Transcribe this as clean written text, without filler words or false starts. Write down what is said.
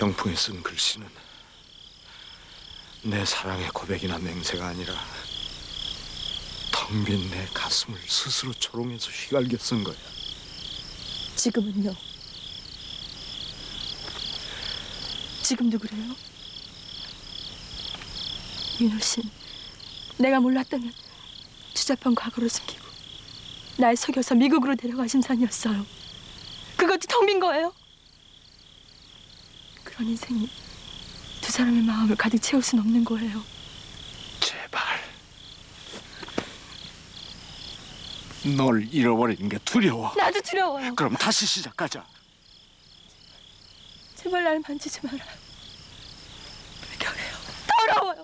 병풍에 쓴 글씨는 내 사랑의 고백이나 맹세가 아니라 텅 빈 내 가슴을 스스로 조롱해서 휘갈겨 쓴 거야. 지금은요? 지금도 그래요? 윤호 씨, 내가 몰랐다면 추잡한 과거를 숨기고 날 속여서 미국으로 데려가 심산이었어요. 그것도 텅 빈 거예요? 그런 인생이 두 사람의 마음을 가득 채울 순 없는 거예요. 제발. 널 잃어버리는 게 두려워. 나도 두려워요. 그럼 다시 시작하자. 제발 날 만지지 말아요.